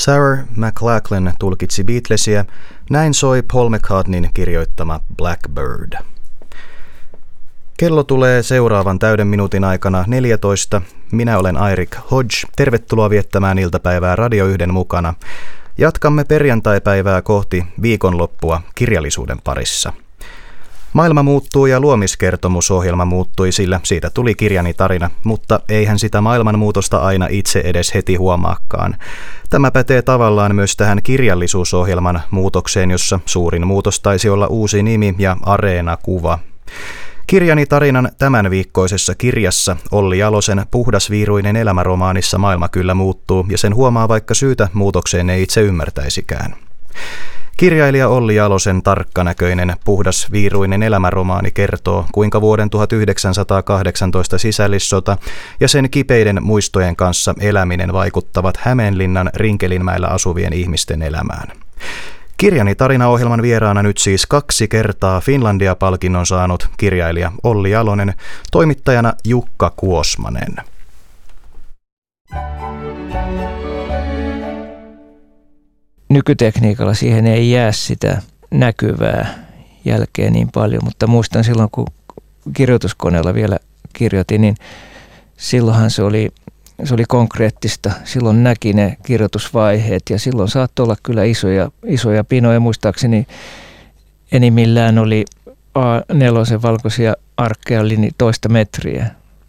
Sarah McLachlan tulkitsi Beatlesia, näin soi Paul McCartneyn kirjoittama Blackbird. Kello tulee seuraavan täyden minuutin aikana 14. Minä olen Eirik Hodge. Tervetuloa viettämään iltapäivää Radio 1 mukana. Jatkamme perjantaipäivää kohti viikonloppua kirjallisuuden parissa. Maailma muuttuu ja luomiskertomusohjelma muuttui, sillä siitä tuli kirjani tarina, mutta eihän sitä maailmanmuutosta aina itse edes heti huomaakaan. Tämä pätee tavallaan myös tähän kirjallisuusohjelman muutokseen, jossa suurin muutos taisi olla uusi nimi ja areenakuva. Kirjani tarinan tämän viikkoisessa kirjassa Olli Jalosen puhdasviiruinen elämäromaanissa maailma kyllä muuttuu, ja sen huomaa, vaikka syytä muutokseen ei itse ymmärtäisikään. Kirjailija Olli Jalosen tarkkanäköinen puhdasviiruinen elämäromaani kertoo, kuinka vuoden 1918 sisällissota ja sen kipeiden muistojen kanssa eläminen vaikuttavat Hämeenlinnan Rinkelinmäellä asuvien ihmisten elämään. Kirjani tarinaohjelman vieraana nyt siis 2 kertaa Finlandia-palkinnon saanut kirjailija Olli Jalonen, toimittajana Jukka Kuosmanen. Nykytekniikalla siihen ei jää sitä näkyvää jälkeä niin paljon, mutta muistan silloin, kun kirjoituskoneella vielä kirjoitin, niin silloinhan se oli konkreettista. Silloin näki ne kirjoitusvaiheet ja silloin saattoi olla kyllä isoja pinoja. Muistaakseni enimmillään oli A4 valkoisia arkkeja, oli niin 1 metriä.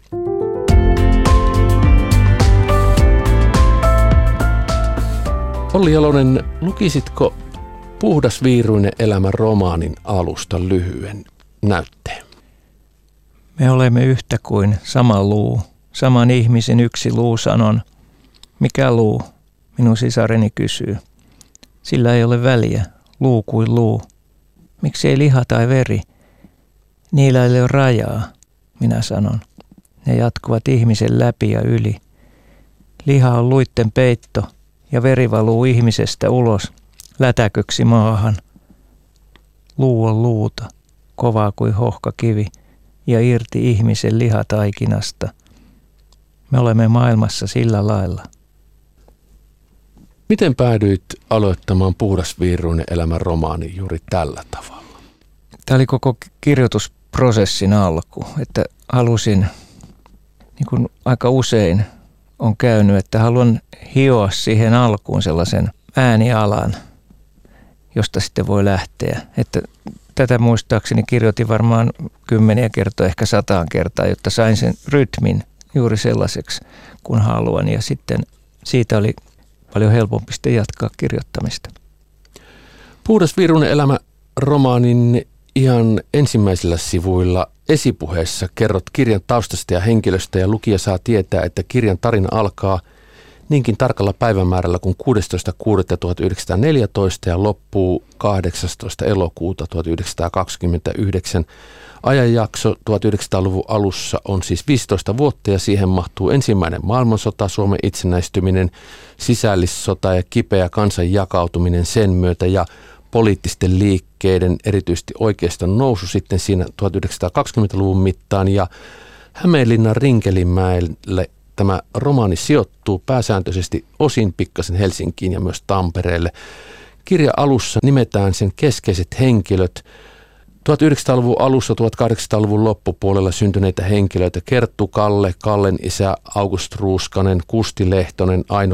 Olli Jalonen, lukisitko Puhdasviiruinen elämä romaanin alusta lyhyen näytteen? Me olemme yhtä kuin sama luu. Saman ihmisen yksi luu, sanon. Mikä luu? Minun sisareni kysyy. Sillä ei ole väliä. Luu kuin luu. Miksi ei liha tai veri? Niillä ei ole rajaa, minä sanon. Ne jatkuvat ihmisen läpi ja yli. Liha on luitten peitto ja veri valuu ihmisestä ulos, lätäköksi maahan. Luu on luuta, kovaa kuin hohkakivi ja irti ihmisen lihataikinasta. Me olemme maailmassa sillä lailla. Miten päädyit aloittamaan Puhdasviiruinen elämä romaani juuri tällä tavalla? Tämä oli koko kirjoitusprosessin alku, että halusin, niin kuin aika usein on käynyt, että haluan hioa siihen alkuun sellaisen äänialan, josta sitten voi lähteä. Että tätä muistaakseni kirjoitin varmaan 10 kertaa, ehkä 100 kertaa, jotta sain sen rytmin juuri sellaiseksi kuin haluan. Ja sitten siitä oli paljon helpompi sitten jatkaa kirjoittamista. Puhdasviiruinen elämä romaanin ihan ensimmäisillä sivuilla esipuheessa kerrot kirjan taustasta ja henkilöstä, ja lukija saa tietää, että kirjan tarina alkaa niinkin tarkalla päivämäärällä kuin 16.6.1914 ja loppuu 18. elokuuta 1929. Ajanjakso 1900-luvun alussa on siis 15 vuotta ja siihen mahtuu ensimmäinen maailmansota, Suomen itsenäistyminen, sisällissota ja kipeä kansan jakautuminen sen myötä ja poliittisten liikkeiden, erityisesti oikeiston nousu sitten siinä 1920-luvun mittaan, ja Hämeenlinnan Rinkelinmäelle tämä romaani sijoittuu pääsääntöisesti osin pikkasen Helsinkiin ja myös Tampereelle. Kirja alussa nimetään sen keskeiset henkilöt. 1900-luvun alussa, 1800-luvun loppupuolella syntyneitä henkilöitä: Kerttu Kalle, Kallen isä August Ruuskanen, Kusti Lehtonen, Aino